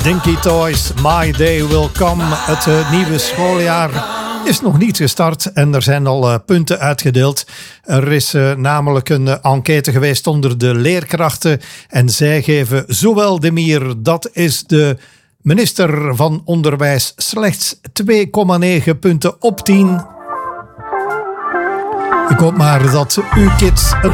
Dinky Toys, My Day Will Come. Het nieuwe schooljaar is nog niet gestart en er zijn al punten uitgedeeld. Er is namelijk een enquête geweest onder de leerkrachten en zij geven Zoël de Mier, dat is de minister van Onderwijs, slechts 2,9 punten op 10. Ik hoop maar dat uw kids